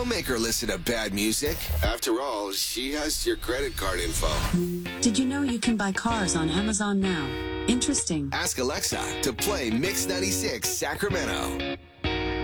Don't make her listen to bad music. After all, she has your credit card info. Did you know you can buy cars on Amazon now? Interesting. Ask Alexa to play Mix 96 Sacramento.